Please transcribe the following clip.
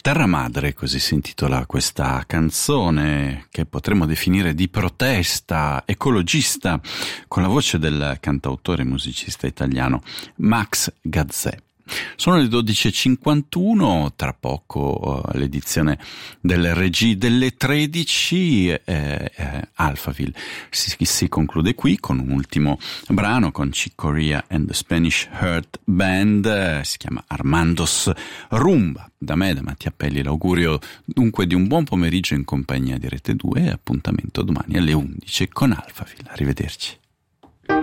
Terra Madre, così si intitola questa canzone che potremmo definire di protesta ecologista, con la voce del cantautore e musicista italiano Max Gazzè. Sono le 12.51, tra poco l'edizione del Regie delle 13, Alphaville si conclude qui con un ultimo brano con Chick Corea and the Spanish Heart Band, si chiama Armando's Rumba. Da me, da Mattia Pelli, l'augurio dunque di un buon pomeriggio in compagnia di Rete 2 e appuntamento domani alle 11 con Alphaville. Arrivederci.